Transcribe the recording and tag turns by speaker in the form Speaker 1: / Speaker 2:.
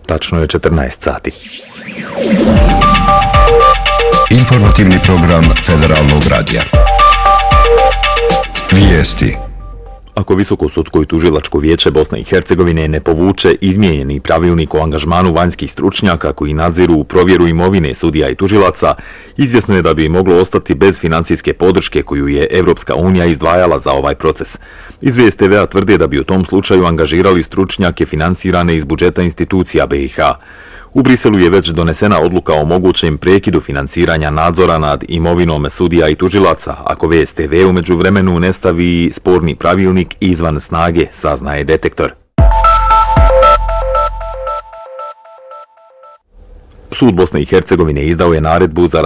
Speaker 1: Tačno je 14 sati.
Speaker 2: Informativni program Federalnog radija. Vijesti.
Speaker 1: Ako Visoko sudsko i tužilačko vijeće Bosne i Hercegovine ne povuče izmijenjeni pravilnik o angažmanu vanjskih stručnjaka koji nadziru provjeru imovine sudija i tužilaca, izvjesno je da bi moglo ostati bez financijske podrške koju je Evropska unija izdvajala za ovaj proces. Iz VSTV-a tvrde da bi u tom slučaju angažirali stručnjake financirane iz budžeta institucija BiH. U Briselu je već donesena odluka o mogućem prekidu financiranja nadzora nad imovinom sudija i tužilaca, ako VSTV u međuvremenu ne stavi sporni pravilnik izvan snage, saznaje Detektor. Sud Bosne i Hercegovine izdao je naredbu za